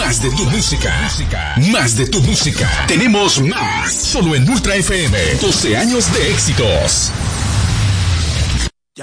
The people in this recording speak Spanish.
Más de tu música. Más de tu música. Tenemos más. Solo en Ultra FM. 12 años de éxitos.